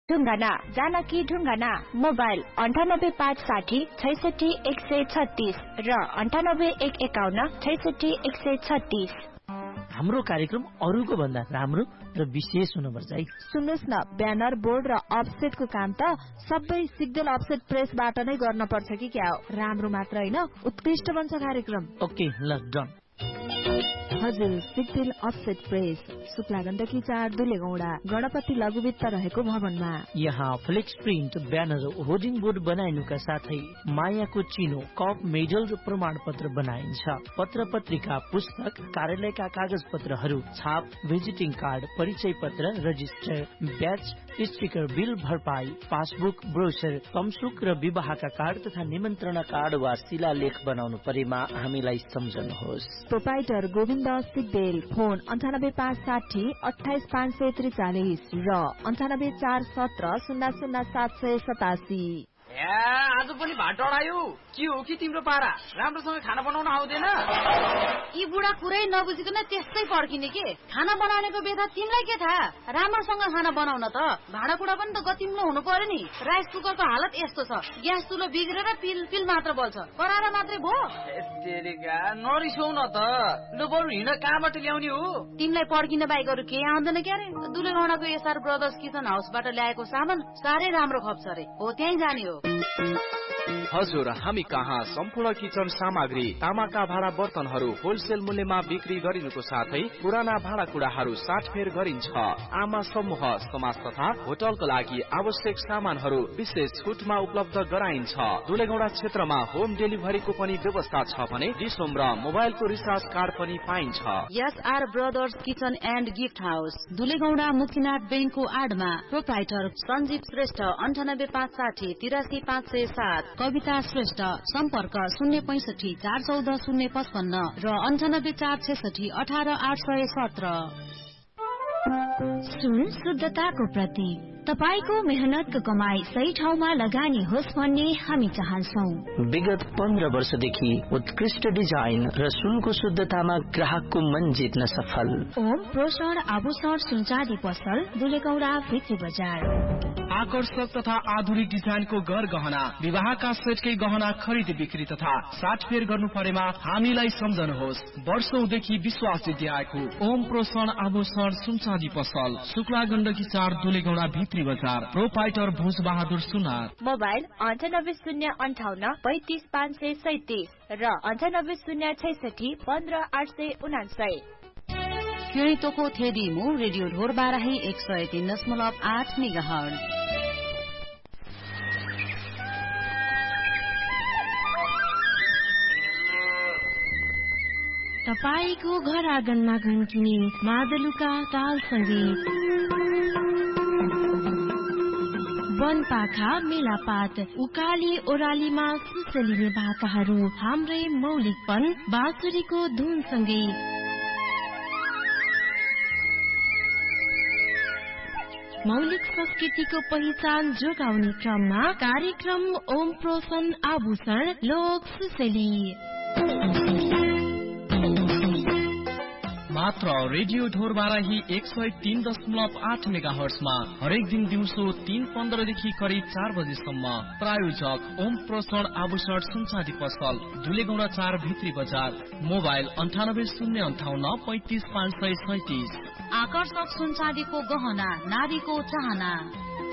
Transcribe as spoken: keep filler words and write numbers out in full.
Dhungana Janaki Dhungana mobile अन्ठानब्बे पाँच साठी छैसठी एक सय छत्तीस र अन्ठानब्बे एक एकाउन्न छैसठी एक सय छत्तीस। हाम्रो कार्यक्रम अरूको भन्दा राम्रो र विशेष हुनुपर्छ है। सुन्नुहोस् न, ब्यानर बोर्ड र अफसेटको काम त सबै सिग्देल अफसेट प्रेसबाट नै गर्न पर्छ कि क्या हो? राम्रो मात्र होइन, उत्कृष्ट बन्छ कार्यक्रम। ओके ल डन। हजुर, सिग्देल अफसेट प्रेस, शुक्ला गण्डकी चार दुलेगौडा, गणपति लघुवित्त रहेको भवनमा। यहाँ flex print, banner, hoarding board बनाइनुका साथै मायाको चिनो, कप, मेडल र प्रमाण पत्र बनाइन्छ। पत्र पत्रिका, पुस्तक, कार्यालयका कागज पत्रहरू, छाप, भिजिटिङ कार्ड, परिचय पत्र, रजिस्टर, ब्याच, स्टिकर, बिल भरपाई, पासबुक, ब्रोशर, कमसुक र विवाहका कार्ड तथा निमन्त्रणा कार्ड वा शिलालेख बनाउनु परेमा हामीलाई सम्झनुहोस्। प्रोपाइटर गोविन्द सिग्देल, फोन अन्ठानब्बे पाँच साठी अठाइस पाँच सय त्रिचालिस र अन्ठानब्बे चार सत्र शून्य शून्य सात सय सतासी। आज पनि भात डढायो के हो कि तिम्रो पारा? राम्रोसँग खाना बनाउन आउँदैन? यी बुढा कुरै नबुझिकन त्यस्तै पर्खिने के? खाना बनाउनेको बेथा तिमीलाई के थाहा? राम्रोसँग खाना बनाउन त भाँडाकुँडा पनि त गतिम्लो हुनु पर्यो नि। राइस कुकरको हालत यस्तो छ, ग्यास चुलो बिग्रेर पिल पिल मात्र बल्छ, करारा मात्रै भो। नरिसाउ न त, लु बरु हिँड कहाँबाट ल्याउने हो? तिमीलाई पर्खिन बाहेक अरू केही आउँदैन क्यारे? दुलेगौडाको एसआर ब्रदर्स किचन हाउसबाट ल्याएको सामान साह्रै राम्रो खप्छ रे, हो त्यहीँ जाने हो। हजुर, हामी कहाँ सम्पूर्ण किचन सामग्री, तामाका भाँडा बर्तनहरू होलसेल मूल्यमा बिक्री गरिनुको साथै पुराना भाँडाकुँडाहरू साटफेर गरिन्छ। आमा समूह, समाज तथा होटलको लागि आवश्यक सामानहरू विशेष छुटमा उपलब्ध गराइन्छ। दुलेगौडा क्षेत्रमा होम डेलिभरीको पनि व्यवस्था छ भने डिसोम र मोबाइलको रिचार्ज कार्ड पनि पाइन्छ। SR brothers kitchen and gift house, दुलेगौडा Muktinath बैंकको आडमा। प्रोप्राइटर सञ्जीव श्रेष्ठ, अन्ठानब्बे पाँच साठी तिरासी पाँच सय सात। कविता श्रेष्ठ, सम्पर्क शून्य पैंसठी चार चौध शून्य पचपन्न र अन्ठानब्बे चार छेसठी अठार आठ सय सत्र। सुन शुद्धताको प्रतीक, तपाईको मेहनतको कमाई सही ठाउँमा लगानी होस् भन्ने हामी चाहन्छौं। विगत पन्ध्र वर्षदेखि उत्कृष्ट डिजाइन र सुनको शुद्धतामा ग्राहकको मन जित्न सफल ओम प्रोषण आभूषण सुनचाँदी पसल, दुलेगौडा भित्री बजार। आकर्षक तथा आधुनिक डिजाइनको घर गहना, विवाहका सेटकै गहना खरिद बिक्री तथा साटफेर गर्नु परेमा हामीलाई सम्झनुहोस्। वर्षौंदेखि विश्वास जित्याएको ओम प्रोषण आभूषण सुनचाँदी पसल, शुक्ला गण्डकी चार दुलेगौडा भित्री बजार। प्रोपाइटर भोज बहादुर सुनार। मोबाइल अन्ठानब्बे शून्य अन्ठाउन्न पैंतिस पाँच सय सैतिस र अन्ठानब्बे शून्य छैसठी पन्ध्र आठ सय उनासय। केळीतोको थेदिमु रेडियो ढोर बाराही एक सय तीन दशमलव आठ मेगाहर्ज। तपाईको घर आँगनमा घन्किने मादलुका ताल संगीत, वनपाखा मेलापात, उकाली ओरालीमा सुसलिने भाकाहरू, हाम्रै मौलिकपन बाँसुरीको धुन सँगै मौलिक संस्कृतिको पहिचान जोगाउने क्रममा कार्यक्रम ओम प्रोषण आभूषण लोक सुसेली मात्र रेडियो ढोर बाराही एक सय तीन दशमलव आठ मेगा हर्समा हरेक दिन दिउँसो तीन पन्ध्रदेखि करिब चार बजेसम्म। प्रायोजक ओम प्रोषण आभूषण सुनचाँदी पसल, दुलेगौडा चार भित्री बजार। मोबाइल अन्ठानब्बे शून्य अन्ठाउन्न पैंतिस पाँच सय सैतिस। आकर्षक सुनचाँदीको गहना, नारीको चाहना।